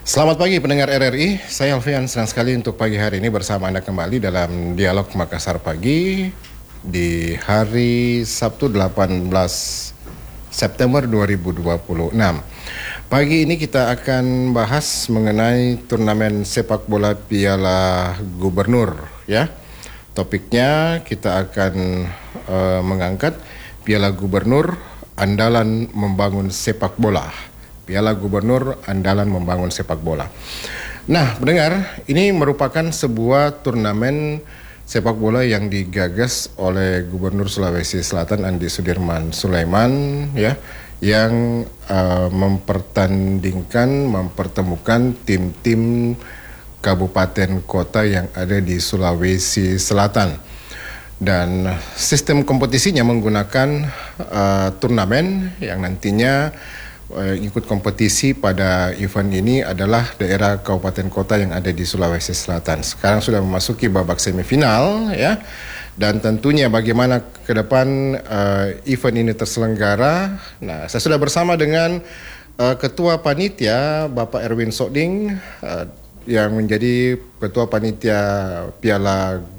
Selamat pagi pendengar RRI, saya Alfian, senang sekali untuk pagi hari ini bersama Anda kembali dalam Dialog Makassar Pagi di hari Sabtu 18 September 2026. Pagi ini kita akan bahas mengenai turnamen sepak bola Piala Gubernur ya. Topiknya kita akan mengangkat Piala Gubernur Andalan Membangun Sepak Bola. Piala Gubernur Andalan Membangun Sepak Bola. Nah, pendengar, ini merupakan sebuah turnamen sepak bola yang digagas oleh Gubernur Sulawesi Selatan Andi Sudirman Sulaiman ya, yang mempertemukan tim-tim kabupaten kota yang ada di Sulawesi Selatan. Dan sistem kompetisinya menggunakan turnamen yang nantinya ikut kompetisi pada event ini adalah daerah kabupaten kota yang ada di Sulawesi Selatan. Sekarang sudah memasuki babak semifinal ya. Dan tentunya bagaimana ke depan event ini terselenggara. Nah, saya sudah bersama dengan Ketua Panitia Bapak Erwin Soding yang menjadi Ketua Panitia Piala